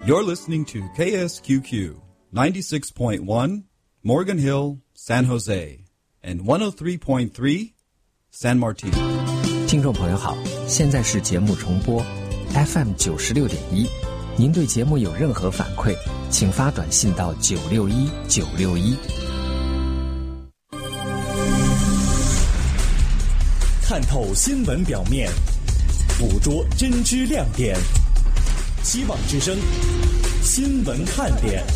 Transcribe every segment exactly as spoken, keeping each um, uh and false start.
You're listening to K S Q Q ninety-six point one Morgan Hill, San Jose, and one oh three point three San Martin. 听众朋友好，现在是节目重播 F M 九十六点一。您对节目有任何反馈，请发短信到九六一九六一。 看透新闻表面，捕捉真知亮点。希望之声新闻看点。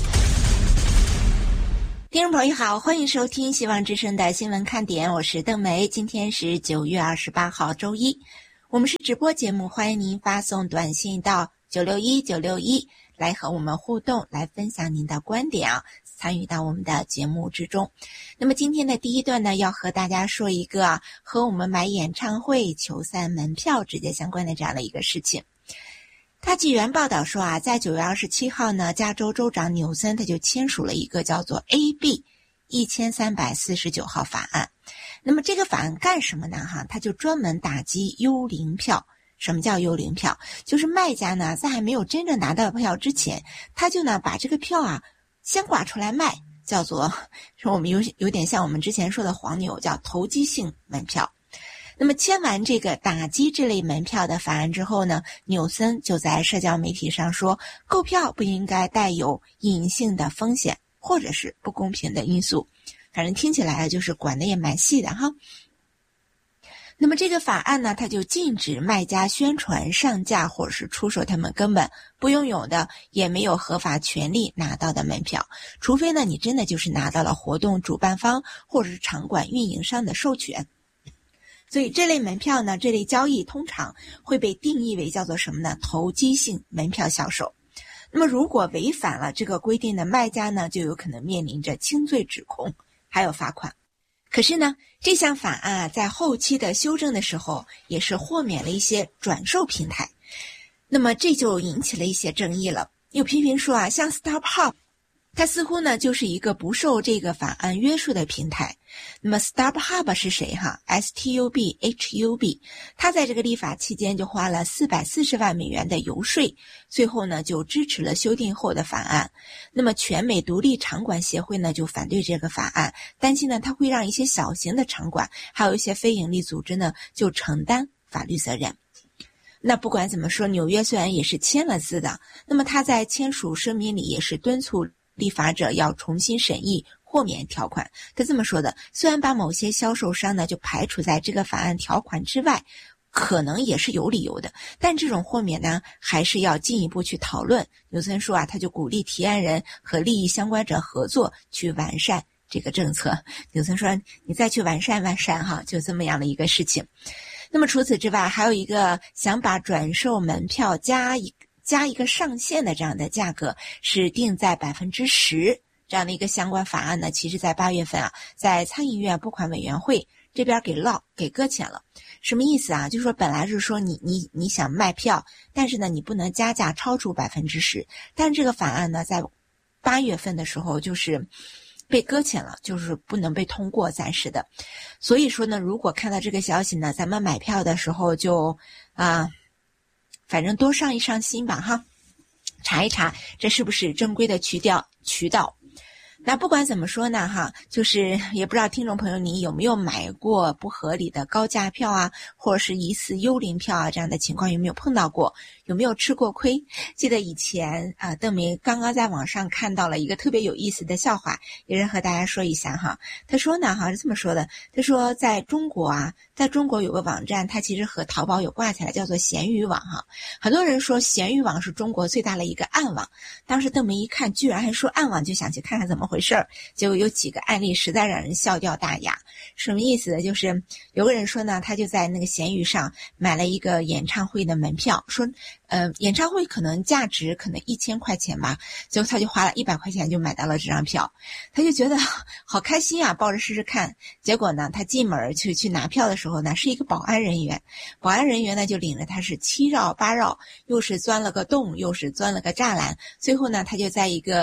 听众朋友好，欢迎收听希望之声的新闻看点，我是邓梅。今天是九月二十八号周一，我们是直播节目，欢迎您发送短信到九六一九六一来和我们互动，来分享您的观点啊，参与到我们的节目之中。那么今天的第一段呢，要和大家说一个啊，和我们买演唱会、球赛门票直接相关的这样的一个事情。他纪元报道说啊，在九月二十七号呢，加州州长纽森他就签署了一个叫做 A B 一千三百四十九号法案。那么这个法案干什么呢？哈，他就专门打击幽灵票。什么叫幽灵票？就是卖家呢，在还没有真正拿到票之前，他就呢把这个票啊先挂出来卖，叫做说我们有有点像我们之前说的黄牛，叫投机性门票。那么签完这个打击这类门票的法案之后呢，纽森就在社交媒体上说，购票不应该带有隐性的风险或者是不公平的因素。反正听起来就是管得也蛮细的哈。那么这个法案呢，它就禁止卖家宣传、上架或者是出售他们根本不拥有的，也没有合法权利拿到的门票，除非呢你真的就是拿到了活动主办方或者是场馆运营商的授权。所以这类门票呢，这类交易通常会被定义为叫做什么呢？投机性门票销售。那么如果违反了这个规定的卖家呢，就有可能面临着轻罪指控，还有罚款。可是呢，这项法案啊，在后期的修正的时候，也是豁免了一些转售平台。那么这就引起了一些争议了。有批评说啊，像 StubHub， 它似乎呢就是一个不受这个法案约束的平台。那么 StubHub 是谁哈 ？S T U B H U B， 他在这个立法期间就花了四百四十万美元的游说，最后呢就支持了修订后的法案。那么全美独立场馆协会呢就反对这个法案，担心呢它会让一些小型的场馆还有一些非营利组织呢就承担法律责任。那不管怎么说，纽约虽然也是签了字的，那么他在签署声明里也是敦促立法者要重新审议豁免条款。他这么说的，虽然把某些销售商呢就排除在这个法案条款之外，可能也是有理由的，但这种豁免呢还是要进一步去讨论。纽森说啊，他就鼓励提案人和利益相关者合作去完善这个政策。纽森说你再去完善完善哈，就这么样的一个事情。那么除此之外，还有一个想把转售门票加一加一个上限的这样的价格，是定在百分之十这样的一个相关法案呢，其实在八月份啊，在参议院拨款委员会这边给落给搁浅了。什么意思啊？就是说本来是说你你你想卖票，但是呢你不能加价超出百分之十，但这个法案呢在八月份的时候就是被搁浅了，就是不能被通过，暂时的。所以说呢，如果看到这个消息呢，咱们买票的时候就啊，反正多上一上心吧哈，查一查这是不是正规的渠道渠道。那不管怎么说呢哈，就是也不知道听众朋友你有没有买过不合理的高价票啊，或者是疑似幽灵票啊，这样的情况有没有碰到过，有没有吃过亏？记得以前啊、呃，邓明刚刚在网上看到了一个特别有意思的笑话，也是和大家说一下哈。他说呢哈是这么说的，他说在中国啊，在中国有个网站，它其实和淘宝有挂起来，叫做闲鱼网哈。很多人说闲鱼网是中国最大的一个暗网，当时邓明一看居然还说暗网，就想去看看怎么回事儿，结果有几个案例实在让人笑掉大牙。什么意思呢？就是有个人说呢，他就在那个闲鱼上买了一个演唱会的门票，说呃演唱会可能价值可能一千块钱吧，结果他就花了一百块钱就买到了这张票，他就觉得好开心啊，抱着试试看。结果呢，他进门去去拿票的时候呢，是一个保安人员，保安人员呢就领着他是七绕八绕，又是钻了个洞，又是钻了个栅栏，最后呢，他就在一个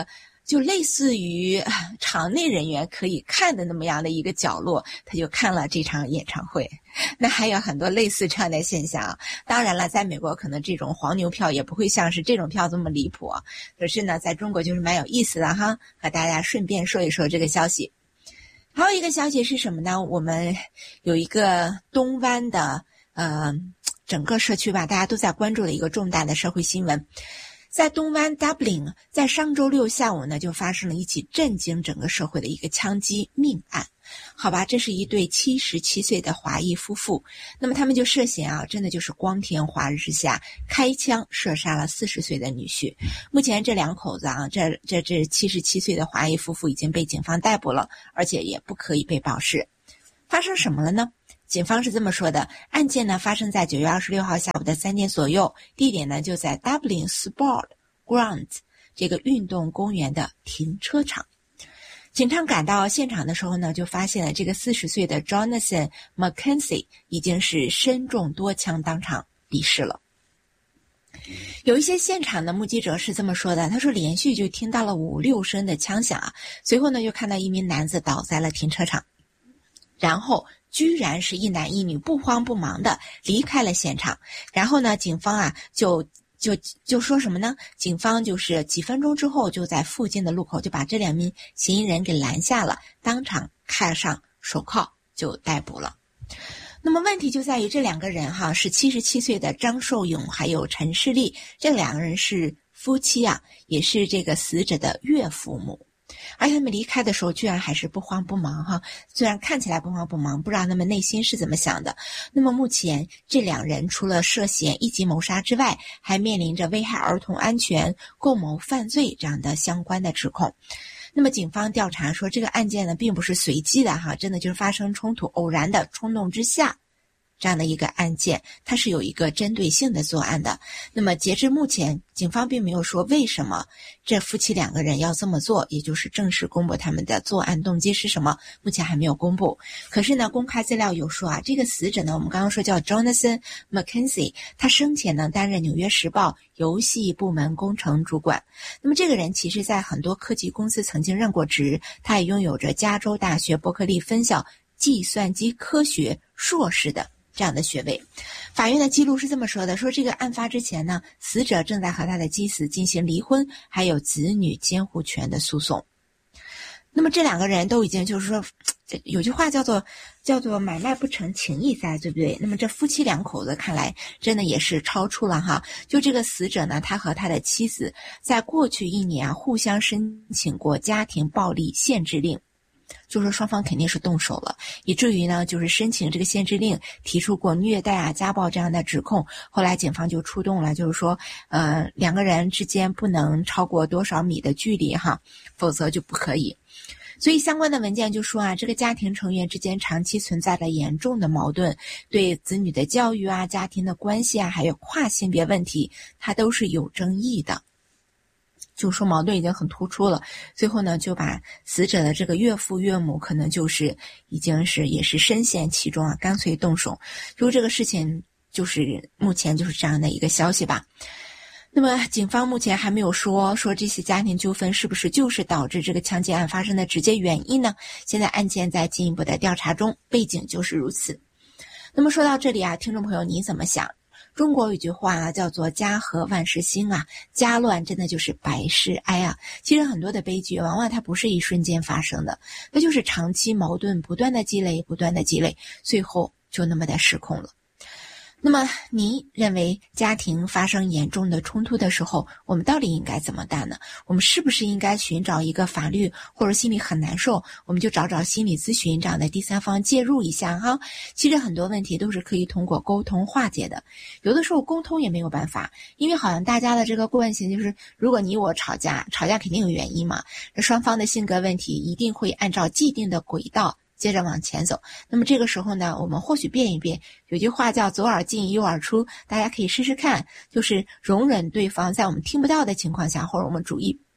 就类似于场内人员可以看的那么样的一个角落，他就看了这场演唱会。那还有很多类似这样的现象。当然了，在美国可能这种黄牛票也不会像是这种票这么离谱，可是呢，在中国就是蛮有意思的哈，和大家顺便说一说这个消息。还有一个消息是什么呢？我们有一个东湾的呃整个社区吧，大家都在关注的一个重大的社会新闻。在东湾 Dublin， 在上周六下午呢，就发生了一起震惊整个社会的一个枪击命案。好吧，这是一对七十七岁的华裔夫妇，那么他们就涉嫌啊，真的就是光天化日之下开枪射杀了四十岁的女婿。目前这两口子啊，这这这七十七岁的华裔夫妇已经被警方逮捕了，而且也不可以被保释。发生什么了呢？警方是这么说的，案件呢发生在九月二十六号下午的三点左右，地点呢就在 Dublin Sport Grounds 这个运动公园的停车场。警察赶到现场的时候呢，就发现了这个四十岁的 Jonathan McKenzie 已经是身中多枪，当场离世了。有一些现场的目击者是这么说的，他说连续就听到了五六声的枪响啊，随后呢就看到一名男子倒在了停车场，然后居然是一男一女不慌不忙的离开了现场。然后呢，警方啊就就就说什么呢？警方就是几分钟之后就在附近的路口就把这两名嫌疑人给拦下了，当场铐上手铐就逮捕了。那么问题就在于这两个人哈是七十七岁的张寿勇还有陈世丽，这两个人是夫妻啊，也是这个死者的岳父母。而且他们离开的时候居然还是不慌不忙哈，虽然看起来不慌不忙，不知道他们内心是怎么想的。那么目前这两人除了涉嫌一级谋杀之外，还面临着危害儿童安全、共谋犯罪这样的相关的指控。那么警方调查说，这个案件呢并不是随机的哈，真的就是发生冲突偶然的冲动之下这样的一个案件，它是有一个针对性的作案的。那么截至目前，警方并没有说为什么这夫妻两个人要这么做，也就是正式公布他们的作案动机是什么，目前还没有公布。可是呢，公开资料有说啊，这个死者呢，我们刚刚说叫 Jonathan McKenzie， 他生前呢担任纽约时报游戏部门工程主管。那么这个人其实在很多科技公司曾经任过职，他也拥有着加州大学伯克利分校计算机科学硕士的这样的学位。法院的记录是这么说的，说这个案发之前呢，死者正在和他的妻子进行离婚还有子女监护权的诉讼。那么这两个人都已经就是说，有句话叫做叫做买卖不成情义在，对不对？那么这夫妻两口子看来真的也是超出了哈。就这个死者呢，他和他的妻子在过去一年啊互相申请过家庭暴力限制令，就是双方肯定是动手了，以至于呢就是申请这个限制令，提出过虐待啊家暴这样的指控。后来警方就出动了，就是说呃两个人之间不能超过多少米的距离哈，否则就不可以。所以相关的文件就说啊，这个家庭成员之间长期存在了严重的矛盾，对子女的教育啊、家庭的关系啊，还有跨性别问题，它都是有争议的。就说矛盾已经很突出了，最后呢就把死者的这个岳父岳母可能就是已经是也是深陷其中啊，干脆动手。就这个事情就是目前就是这样的一个消息吧。那么警方目前还没有说说这些家庭纠纷是不是就是导致这个枪击案发生的直接原因呢？现在案件在进一步的调查中，背景就是如此。那么说到这里啊，听众朋友你怎么想？中国有句话啊，叫做家和万事兴啊，家乱真的就是百事哀啊。其实很多的悲剧往往它不是一瞬间发生的，它就是长期矛盾不断的积累不断的积累，最后就那么的失控了。那么你认为家庭发生严重的冲突的时候，我们到底应该怎么办呢？我们是不是应该寻找一个法律，或者心里很难受，我们就找找心理咨询这样的第三方介入一下哈？其实很多问题都是可以通过沟通化解的，有的时候沟通也没有办法，因为好像大家的这个惯性就是，如果你我吵架，吵架肯定有原因嘛，这双方的性格问题一定会按照既定的轨道接着往前走。那么这个时候呢，我们或许变一变，有句话叫左耳进右耳出，大家可以试试看，就是容忍对方在我们听不到的情况下，或者我们主意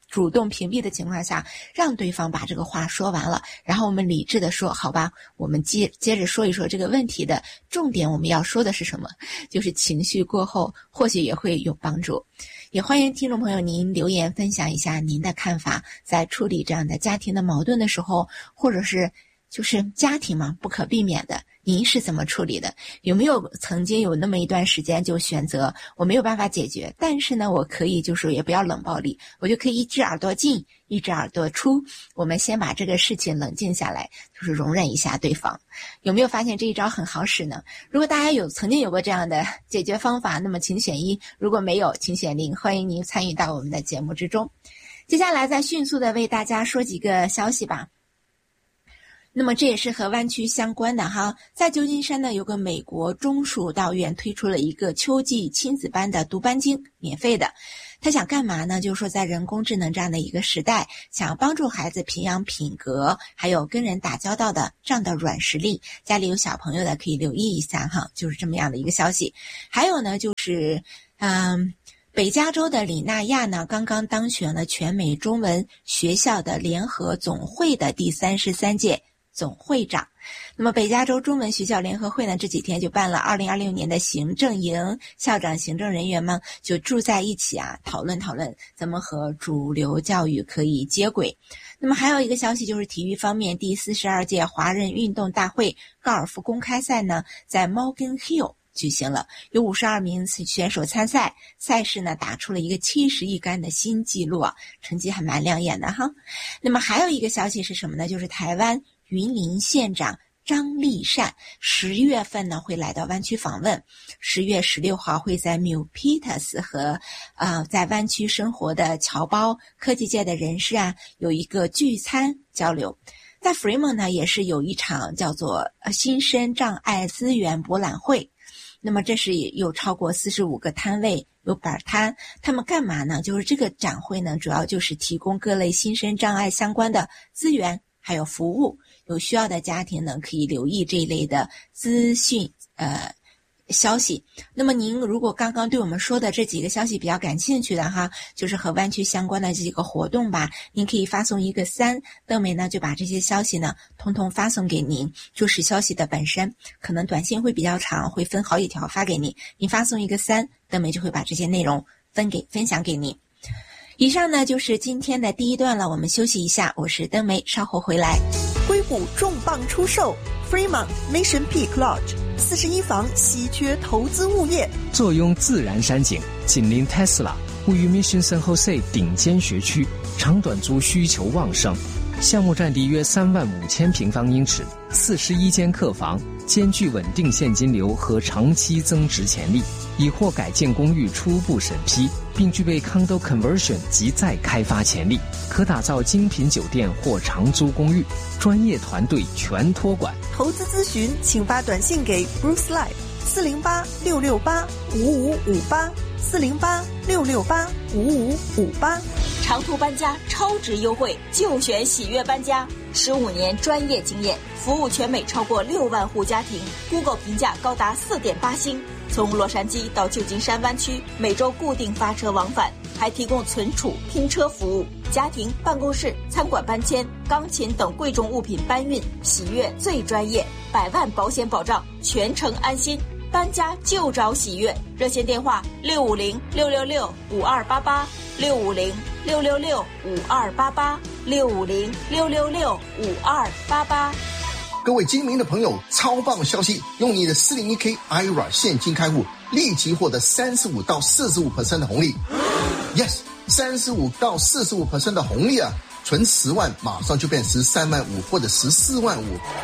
主动屏蔽的情况下，让对方把这个话说完了，然后我们理智的说，好吧，我们接接着说一说这个问题的重点，我们要说的是什么，就是情绪过后或许也会有帮助。也欢迎听众朋友您留言分享一下您的看法，在处理这样的家庭的矛盾的时候，或者是就是家庭嘛，不可避免的，您是怎么处理的？有没有曾经有那么一段时间就选择我没有办法解决，但是呢我可以就是也不要冷暴力，我就可以一只耳朵进一只耳朵出，我们先把这个事情冷静下来，就是容忍一下对方。有没有发现这一招很好使呢？如果大家有曾经有过这样的解决方法，那么请选一，如果没有请选零，欢迎您参与到我们的节目之中。接下来再迅速的为大家说几个消息吧。那么这也是和湾区相关的哈，在旧金山呢，有个美国中属道院推出了一个秋季亲子班的读班经，免费的。他想干嘛呢？就是说在人工智能这样的一个时代，想帮助孩子培养品格，还有跟人打交道的这样的软实力。家里有小朋友的可以留意一下哈，就是这么样的一个消息。还有呢，就是嗯。北加州的李娜亚呢，刚刚当选了全美中文学校的联合总会的第三十三届总会长。那么北加州中文学校联合会呢，这几天就办了二零二六年的行政营，校长行政人员们就住在一起啊，讨论讨论怎么和主流教育可以接轨。那么还有一个消息就是体育方面，第四十二届华人运动大会高尔夫公开赛呢，在 Morgan Hill举行了，有五十二名选手参赛，赛事呢打出了一个七十一杆的新纪录啊，成绩还蛮亮眼的哈。那么还有一个消息是什么呢？就是台湾云林县长张丽善十月份呢会来到湾区访问，十月十六号会在 Milpitas 和呃在湾区生活的侨胞、科技界的人士啊有一个聚餐交流。在 Fremont 呢也是有一场叫做新生障碍资源博览会。那么这是有超过四十五个摊位，有板摊，他们干嘛呢？就是这个展会呢，主要就是提供各类新生障碍相关的资源还有服务，有需要的家庭呢可以留意这一类的资讯呃消息。那么您如果刚刚对我们说的这几个消息比较感兴趣的哈，就是和湾区相关的这几个活动吧，您可以发送一个三，邓梅呢就把这些消息呢通通发送给您，就是消息的本身，可能短信会比较长，会分好几条发给你，您发送一个三，邓梅就会把这些内容分给分享给您。以上呢就是今天的第一段了，我们休息一下，我是邓梅，稍后回来。 硅谷重磅出售 Fremont Mission Peak Lodge 四十一房稀缺投资物业， 坐拥自然山景，紧邻 Tesla， 位于 Mission San Jose 顶尖学区，长短租需求旺盛。项目占地约三万五千平方英尺，四十一间客房，兼具稳定现金流和长期增值潜力，已获改建公寓初步审批，并具备 Condo Conversion 及再开发潜力，可打造精品酒店或长租公寓，专业团队全托管。 投资咨询请发短信给 Bruce Light 四零八六六八五五五八四零八六六八五五五八。 长途搬家超值优惠，就选喜悦搬家，十五年专业经验，服务全美超过六万户家庭 ，Google 评价高达 四点八 星。从洛杉矶到旧金山湾区，每周固定发车往返，还提供存储、拼车服务，家庭、办公室、餐馆搬迁、钢琴等贵重物品搬运，喜悦最专业，百万保险保障，全程安心。搬家就找喜悦，热线电话六五零六六六五二八八六五零六六六五二八八六五零六六六五二八八。 各位精明的朋友，超棒消息！用你的四零一 K I R A 现金开户，立即获得三十五到四十五 percent 的红利。Yes， 三十五到四十五 percent 的红利啊！存十万马上就变十三万五或者十四万五。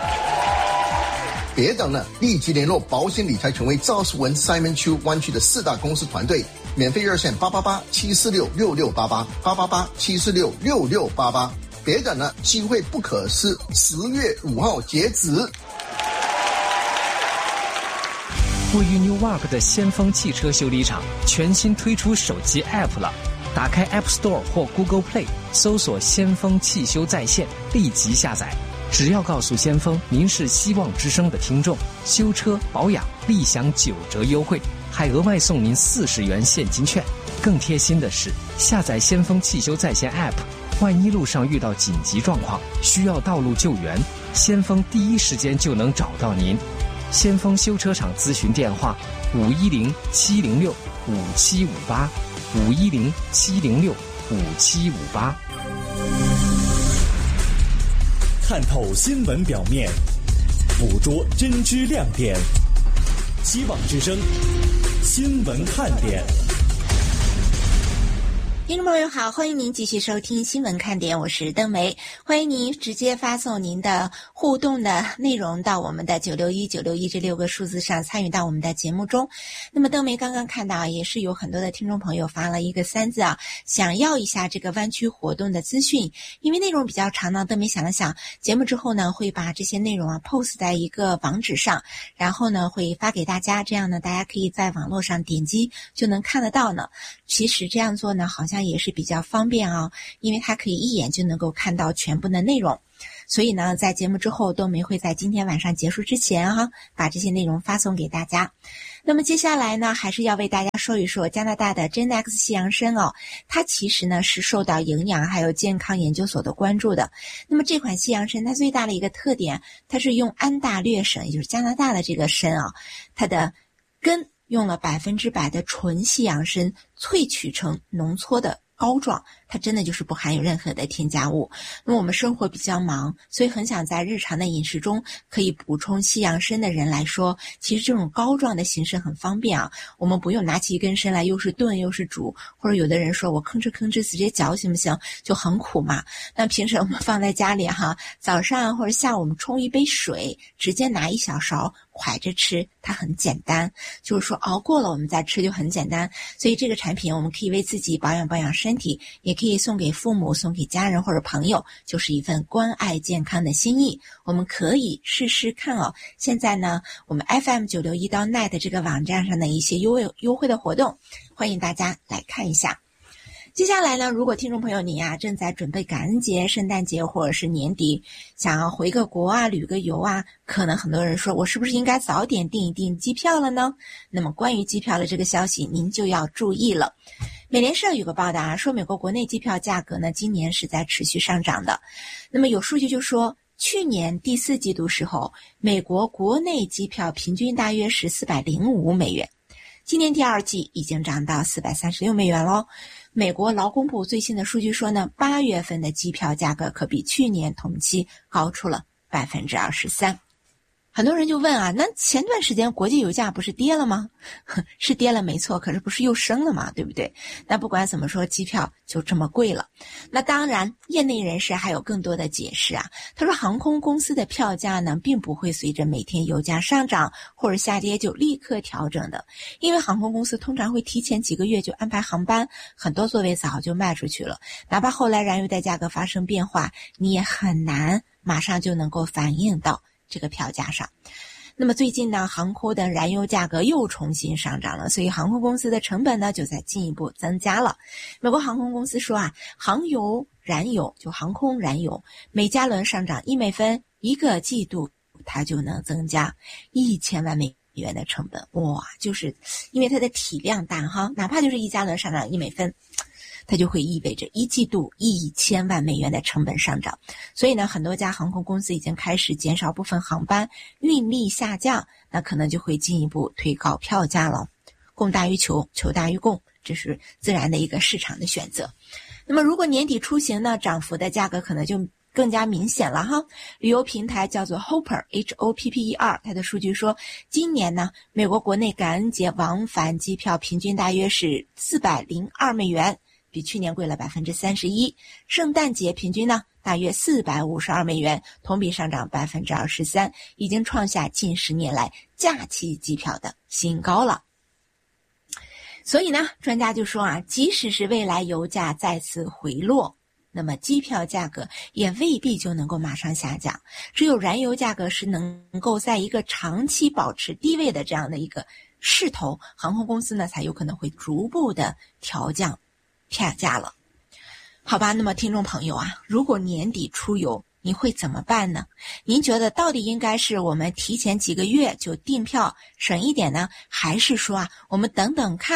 别等了，立即联络保险理财权威赵世文 Simon Chu 湾区的四大公司团队，免费热线八八八七四六六六八八八八八七四六六六八八。别等了，机会不可失，十月五号截止。 位于 Newark 的先锋汽车修理厂全新推出手机 App 了，打开 App Store 或 Google Play， 搜索先锋汽修在线，立即下载。只要告诉先锋您是希望之声的听众，修车保养立享九折优惠，还额外送您四十元现金券。 更贴心的是，下载先锋汽修在线 App， 万一路上遇到紧急状况，需要道路救援，先锋第一时间就能找到您。先锋修车厂咨询电话：五一零七零六五七五八，五一零七零六五七五八。 看透新闻表面，捕捉真知亮点。希望之声，新闻看点。 听众朋友好，欢迎您继续收听新闻看点，我是邓梅，欢迎您直接发送您的互动的内容到我们的九六一九六一这六个数字上，参与到我们的节目中。那么邓梅刚刚看到也是有很多的听众朋友发了一个三字啊，想要一下这个湾区活动的资讯，因为内容比较长呢，邓梅想了想，节目之后呢会把这些内容啊 post 在一个网址上，然后呢会发给大家，这样呢大家可以在网络上点击就能看得到呢。其实这样做呢好像也是比较方便啊，因为它可以一眼就能够看到全部的内容。所以呢在节目之后，冬梅会在今天晚上结束之前哈、啊，把这些内容发送给大家。那么接下来呢还是要为大家说一说加拿大的 Genex 西洋参哦，它其实呢是受到营养还有健康研究所的关注的。那么这款西洋参它最大的一个特点，它是用安大略省，也就是加拿大的这个参啊，它的根用了百分之百的纯西洋参萃取成浓缩的膏状，它真的就是不含有任何的添加物。那么我们生活比较忙，所以很想在日常的饮食中可以补充西洋参的人来说，其实这种膏状的形式很方便啊，我们不用拿起一根参来又是炖又是煮，或者有的人说我吭哧吭哧直接嚼行不行，就很苦嘛。那平时我们放在家里哈，早上或者下午我们冲一杯水，直接拿一小勺蒯着吃，它很简单，就是说熬过了我们再吃就很简单。所以这个产品我们可以为自己保养保养身体，也可以送给父母送给家人或者朋友，就是一份关爱健康的心意，我们可以试试看哦。现在呢我们 F M 九六一 到 net 这个网站上的一些优惠优惠的活动，欢迎大家来看一下。接下来呢，如果听众朋友你啊正在准备感恩节、圣诞节或者是年底，想要回个国啊、旅个游啊，可能很多人说我是不是应该早点订一订机票了呢？那么关于机票的这个消息您就要注意了。美联社有个报道啊，说美国国内机票价格呢今年是在持续上涨的。那么有数据就说，去年第四季度时候，美国国内机票平均大约是四百零五美元，今年第二季已经涨到四百三十六美元咯。美国劳工部最新的数据说呢，八月份的机票价格可比去年同期高出了百分之二十三。很多人就问啊，那前段时间国际油价不是跌了吗？是跌了没错，可是不是又升了吗？对不对？那不管怎么说，机票就这么贵了。那当然业内人士还有更多的解释啊，他说航空公司的票价呢并不会随着每天油价上涨或者下跌就立刻调整的，因为航空公司通常会提前几个月就安排航班，很多座位早就卖出去了，哪怕后来燃油的价格发生变化，你也很难马上就能够反映到这个票价上。那么最近呢，航空的燃油价格又重新上涨了，所以航空公司的成本呢就在进一步增加了。美国航空公司说啊，航油燃油就航空燃油每加仑上涨一美分，一个季度它就能增加一千万美元的成本。哇，就是因为它的体量大哈，哪怕就是一加仑上涨一美分，它就会意味着一季度一千万美元的成本上涨。所以呢，很多家航空公司已经开始减少部分航班，运力下降，那可能就会进一步推高票价了。供大于求，求大于供，这是自然的一个市场的选择。那么如果年底出行呢，涨幅的价格可能就更加明显了哈。旅游平台叫做 Hopper H O P P E R， 它的数据说，今年呢，美国国内感恩节往返机票平均大约是四百零二美元，比去年贵了百分之三十一。圣诞节平均呢，大约四百五十二美元，同比上涨百分之二十三，已经创下近十年来假期机票的新高了。所以呢，专家就说啊，即使是未来油价再次回落，那么机票价格也未必就能够马上下降。只有燃油价格是能够在一个长期保持低位的这样的一个势头，航空公司呢才有可能会逐步的调降票价了。好吧，那么听众朋友啊，如果年底出游你会怎么办呢？您觉得到底应该是我们提前几个月就订票省一点呢，还是说啊我们等等看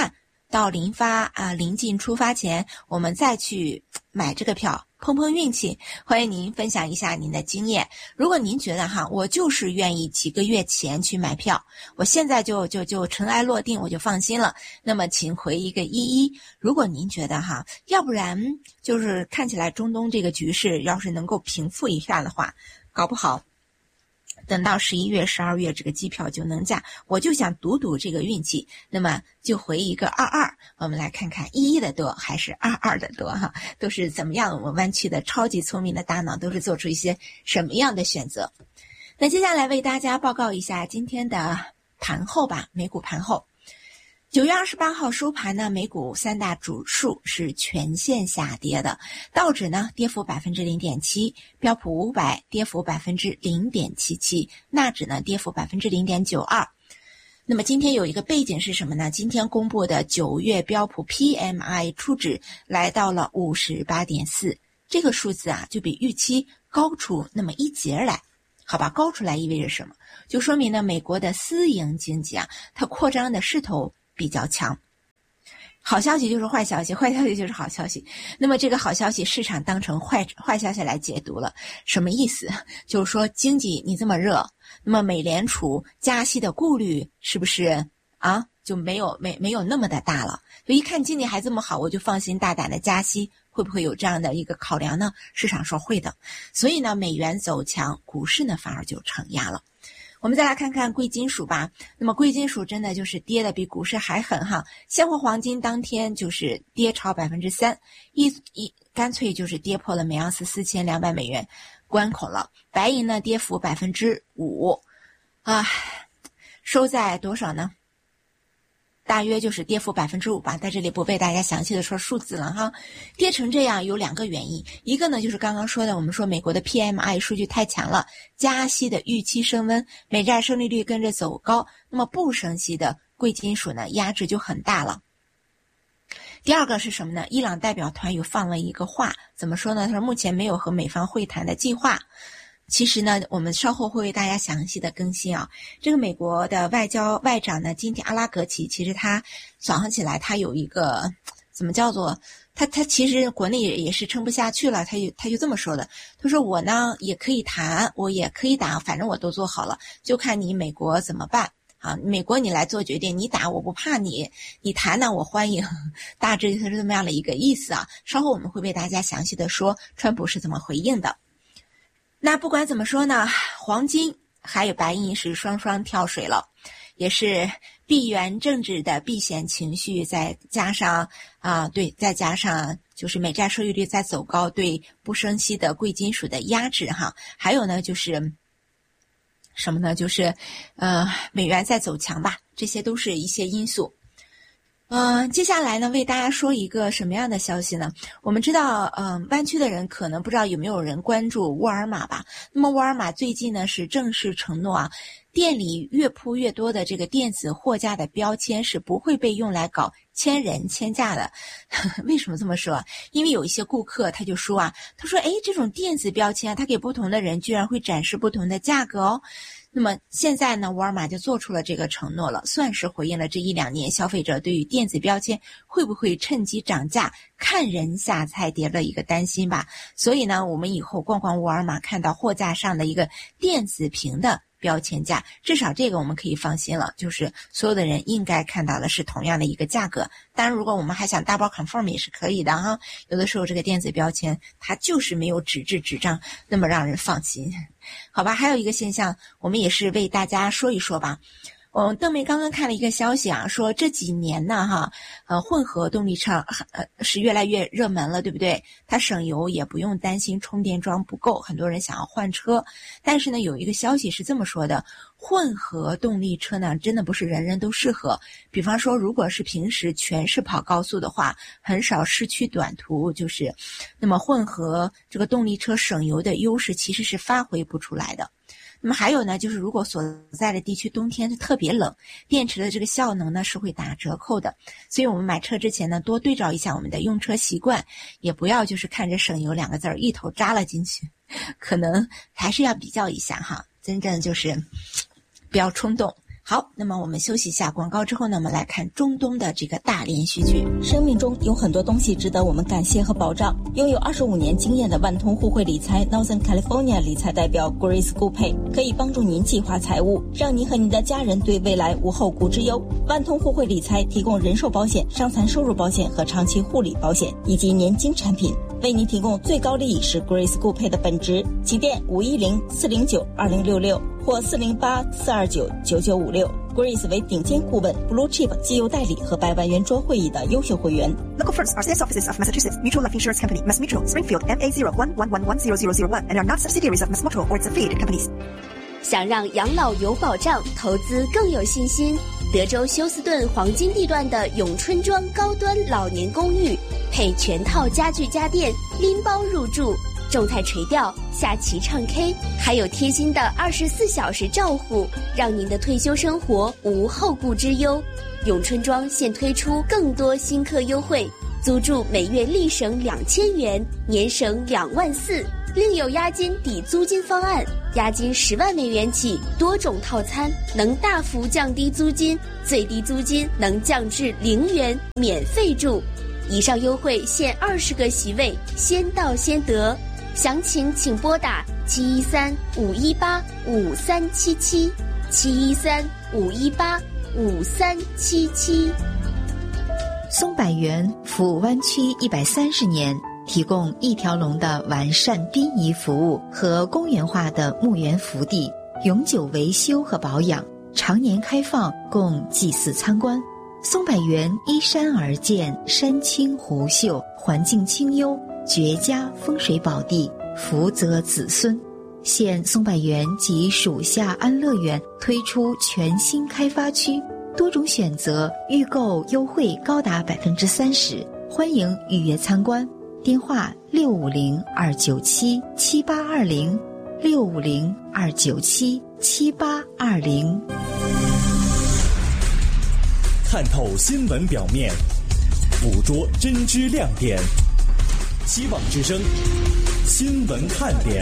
到临发啊、呃、临近出发前，我们再去买这个票，碰碰运气。欢迎您分享一下您的经验。如果您觉得哈，我就是愿意几个月前去买票，我现在就就就尘埃落定，我就放心了，那么请回一个一一。如果您觉得哈，要不然就是看起来中东这个局势要是能够平复一下的话，搞不好等到十一月、十二月这个机票就能价，我就想赌赌这个运气，那么就回一个二二。我们来看看一一的多还是二二的多哈，都是怎么样？我们湾区的超级聪明的大脑都是做出一些什么样的选择？那接下来为大家报告一下今天的盘后吧，美股盘后。九月二十八号收盘呢，美股三大指数是全线下跌的，道指呢跌幅 百分之零点七， 标普五百跌幅 百分之零点七七， 纳指呢跌幅 百分之零点九二。 那么今天有一个背景是什么呢？今天公布的九月标普 P M I 初值来到了 五十八点四， 这个数字啊就比预期高出那么一截来。好吧，高出来意味着什么？就说明呢美国的私营经济啊它扩张的势头比较强。好消息就是坏消息，坏消息就是好消息。那么这个好消息市场当成坏坏消息来解读了，什么意思？就是说经济你这么热，那么美联储加息的顾虑是不是啊就没有没没有那么的大了？就一看经济还这么好，我就放心大胆的加息，会不会有这样的一个考量呢？市场说会的。所以呢美元走强，股市呢反而就承压了。我们再来看看贵金属吧。那么贵金属真的就是跌的比股市还狠哈。现货黄金当天就是跌超 百分之三， 一一干脆就是跌破了每盎司四千两百美元关口了。白银呢跌幅 百分之五 啊，收在多少呢？大约就是跌幅 百分之五 吧，在这里不为大家详细的说数字了哈。跌成这样有两个原因，一个呢就是刚刚说的，我们说美国的 P M I 数据太强了，加息的预期升温，美债收益率跟着走高，那么不升息的贵金属呢压制就很大了。第二个是什么呢？伊朗代表团有放了一个话，怎么说呢？他说目前没有和美方会谈的计划。其实呢我们稍后会为大家详细的更新啊。这个美国的外交外长呢今天阿拉格奇，其实他早上起来他有一个怎么叫做他他其实国内也是撑不下去了，他就他就这么说的，他说我呢也可以谈，我也可以打，反正我都做好了，就看你美国怎么办啊。美国你来做决定，你打我不怕你，你谈呢我欢迎，大致就是这么样的一个意思啊。稍后我们会为大家详细的说川普是怎么回应的。那不管怎么说呢，黄金还有白银是双双跳水了，也是地缘政治的避险情绪，再加上啊、呃，对，再加上就是美债收益率在走高，对不升息的贵金属的压制哈，还有呢就是什么呢？就是呃美元在走强吧，这些都是一些因素。嗯、呃，接下来呢，为大家说一个什么样的消息呢？我们知道，嗯、呃，湾区的人可能不知道有没有人关注沃尔玛吧？那么沃尔玛最近呢是正式承诺啊，店里越铺越多的这个电子货架的标签是不会被用来搞千人千价的。为什么这么说？因为有一些顾客他就说啊，他说，诶，这种电子标签，它给不同的人居然会展示不同的价格哦。那么现在呢，沃尔玛就做出了这个承诺了，算是回应了这一两年消费者对于电子标签会不会趁机涨价、看人下菜碟的一个担心吧。所以呢，我们以后逛逛沃尔玛，看到货架上的一个电子屏的标签价，至少这个我们可以放心了，就是所有的人应该看到的是同样的一个价格。当然如果我们还想 double confirm 也是可以的哈，有的时候这个电子标签它就是没有纸质纸张那么让人放心。好吧，还有一个现象我们也是为大家说一说吧。嗯，邓梅刚刚看了一个消息啊，说这几年呢哈，呃，混合动力车呃是越来越热门了，对不对？它省油，也不用担心充电桩不够，很多人想要换车。但是呢，有一个消息是这么说的，混合动力车呢，真的不是人人都适合。比方说，如果是平时全是跑高速的话，很少市区短途，就是那么混合这个动力车省油的优势其实是发挥不出来的。那么还有呢，就是如果所在的地区冬天特别冷，电池的这个效能呢是会打折扣的。所以我们买车之前呢，多对照一下我们的用车习惯，也不要就是看着省油两个字儿一头扎了进去，可能还是要比较一下哈，真正就是不要冲动。 好，那么我们休息一下广告之后呢，我们来看中东的这个大连续剧。 生命中有很多东西值得我们感谢和保障。拥有二十五年经验的万通互惠理财 Northern California 理财代表 Grace 顾佩可以帮助您计划财务，让您和您的家人对未来无后顾之忧。万通互惠理财提供人寿保险、伤残收入保险和长期护理保险以及年金产品，为您提供最高利益是 Grace 顾佩的本职。请电五一零四零九二零六六或四零八四二九九九五六。Grace 为顶尖顾问 Blue Chip 绩优代理和百万圆桌会议的优秀会员。 Local firms are sales offices of Massachusetts Mutual Life Insurance Company, Mass Mutual, Springfield, M A zero one one one one zero zero zero one, and are not subsidiaries of Mass Mutual or its affiliated companies. 想让养老有保障，投资更有信心，德州休斯顿黄金地段的永春庄高端老年公寓，配全套家具家电，拎包入住，种菜垂钓，下棋唱 K， 还有贴心的二十四小时照护，让您的退休生活无后顾之忧。永春庄现推出更多新客优惠，租住每月立省两千元，年省两万四，另有押金抵租金方案，押金十万美元起，多种套餐能大幅降低租金，最低租金能降至零元，免费住。以上优惠限二十个席位，先到先得。详情请拨打七一三五一八五三七七七一三五一八五三七七。 松柏园服务湾区一百三十年，提供一条龙的完善殡仪服务和公园化的墓园福地，永久维修和保养，常年开放供祭祀参观。松柏园依山而建，山清湖秀，环境清幽，绝佳风水宝地，福泽子孙。现松柏园及属下安乐园推出全新开发区，多种选择，预购优惠高达百分之三十，欢迎预约参观。电话六五零二九七七八二零六五零二九七七八二零。 看透新闻表面，捕捉真知亮点。希望之声，新闻看点。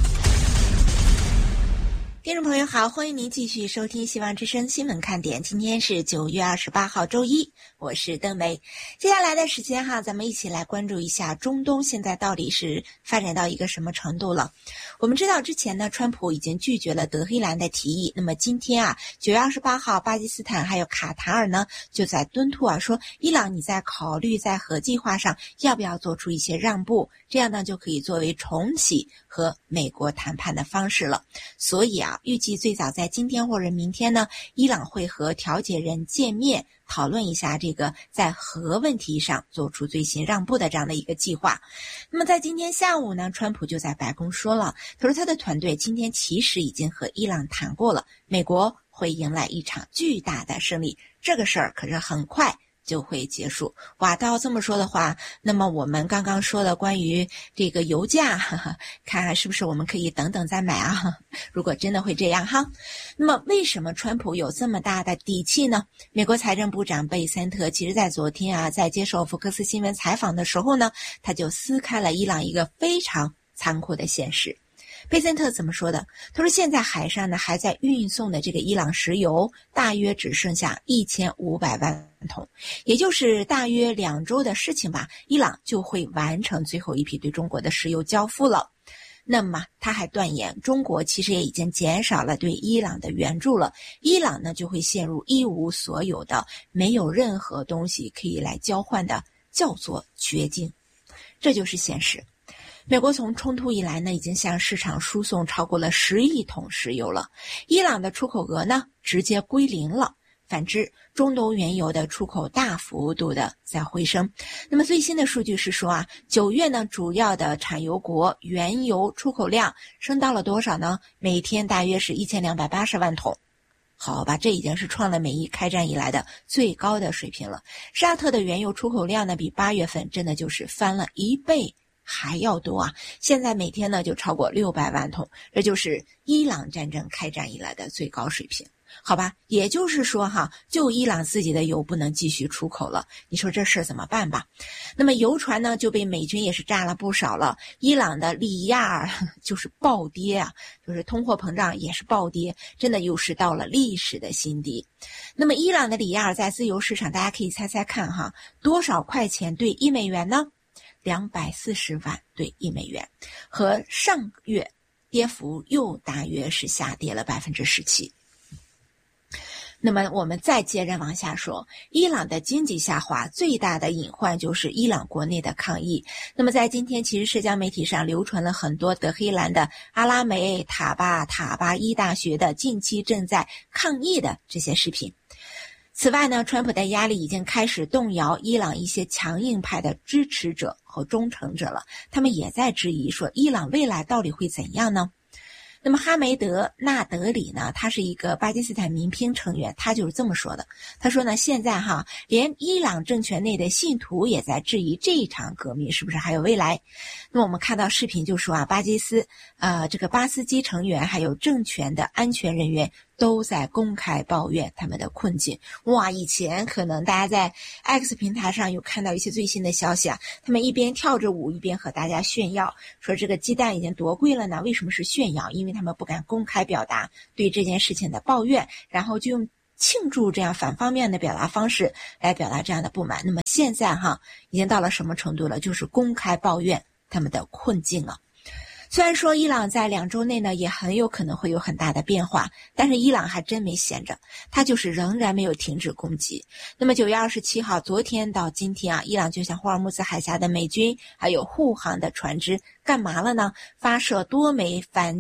听众朋友好，欢迎您继续收听希望之声新闻看点。今天是九月二十八号周一，我是邓梅。接下来的时间哈，咱们一起来关注一下中东现在到底是发展到一个什么程度了。我们知道之前呢，川普已经拒绝了德黑兰的提议。那么今天啊，九月二十八号，巴基斯坦还有卡塔尔呢，就在敦促啊，说伊朗你在考虑在核计划上要不要做出一些让步，这样呢就可以作为重启和美国谈判的方式了。所以啊，预计最早在今天或者明天呢，伊朗会和调解人见面，讨论一下这个在核问题上做出最新让步的这样的一个计划。那么在今天下午呢，川普就在白宫说了，他说他的团队今天其实已经和伊朗谈过了，美国会迎来一场巨大的胜利，这个事儿可是很快就会结束。哇，到这么说的话，那么我们刚刚说的关于这个油价，呵呵，看看是不是我们可以等等再买啊？如果真的会这样哈，那么为什么川普有这么大的底气呢？美国财政部长贝森特其实在昨天啊，在接受福克斯新闻采访的时候呢，他就撕开了伊朗一个非常残酷的现实。贝森特怎么说的？他说现在海上呢还在运送的这个伊朗石油大约只剩下一千五百万桶，也就是大约两周的事情吧，伊朗就会完成最后一批对中国的石油交付了。那么他还断言，中国其实也已经减少了对伊朗的援助了，伊朗呢就会陷入一无所有的，没有任何东西可以来交换的，叫做绝境。这就是现实。美国从冲突以来呢，已经向市场输送超过了十亿桶石油了，伊朗的出口额呢直接归零了。反之，中东原油的出口大幅度的在回升。那么最新的数据是说啊，九月呢主要的产油国原油出口量升到了多少呢？每天大约是一千两百八十万桶。好吧，这已经是创了美伊开战以来的最高的水平了。沙特的原油出口量呢，比八月份真的就是翻了一倍还要多啊！现在每天呢就超过六百万桶，这就是伊朗战争开战以来的最高水平。 好吧，也就是说哈，就伊朗自己的油不能继续出口了，你说这事怎么办吧？那么油船呢就被美军也是炸了不少了，伊朗的里亚尔就是暴跌啊，就是通货膨胀也是暴跌，真的又是到了历史的新低。那么伊朗的里亚尔在自由市场，大家可以猜猜看哈，多少块钱兑一美元呢？两百四十万兑一美元，和上月跌幅又大约是下跌了百分之十七。那么我们再接着往下说，伊朗的经济下滑最大的隐患就是伊朗国内的抗议。那么在今天其实社交媒体上流传了很多德黑兰的阿拉梅、塔巴、塔巴伊大学的近期正在抗议的这些视频。此外呢，川普的压力已经开始动摇伊朗一些强硬派的支持者和忠诚者了，他们也在质疑说伊朗未来到底会怎样呢？那么哈梅德纳德里呢，他是一个巴基斯坦民兵成员，他就是这么说的。他说呢，现在哈，连伊朗政权内的信徒也在质疑这场革命是不是还有未来。那么我们看到视频就说啊，巴基斯呃这个巴斯基成员还有政权的安全人员都在公开抱怨他们的困境。哇，以前可能大家在 X 平台上有看到一些最新的消息啊，他们一边跳着舞一边和大家炫耀，说这个鸡蛋已经多贵了呢？为什么是炫耀？因为他们不敢公开表达对这件事情的抱怨，然后就用庆祝这样反方面的表达方式来表达这样的不满。那么现在哈，已经到了什么程度了？就是公开抱怨他们的困境了。虽然说伊朗在两周内呢也很有可能会有很大的变化，但是伊朗还真没闲着，它就是仍然没有停止攻击。那么九月二十七号，昨天到今天啊，伊朗就向霍尔木兹海峡的美军还有护航的船只干嘛了呢？发射多枚反